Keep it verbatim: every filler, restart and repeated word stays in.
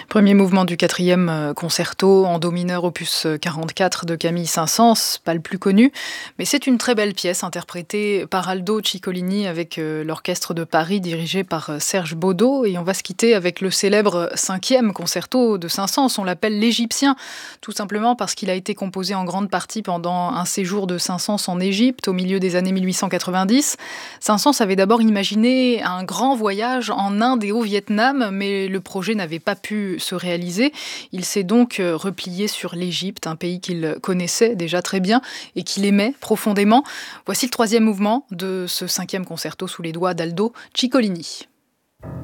Premier mouvement du quatrième euh, concerto en do mineur opus quarante-quatre de Camille Saint-Saëns, pas le plus connu, mais c'est une très belle pièce interprétée par Aldo Ciccolini avec euh, l'orchestre de Paris dirigé par euh, Serge Baudot, et on va se quitter avec le célèbre cinquième concerto de Saint-Saëns. On l'appelle l'Égyptien, tout simplement parce qu'il a été composé en grande partie pendant un séjour de Saint-Saëns en Égypte au milieu des années mille huit cent quatre-vingt-dix. Saint-Saëns avait d'abord imaginé un grand voyage en Inde et au Vietnam, mais le projet n'avait pas pu se réaliser. Il s'est donc replié sur l'Égypte, un pays qu'il connaissait déjà très bien et qu'il aimait profondément. Voici le troisième mouvement de ce cinquième concerto sous les doigts d'Aldo Ciccolini.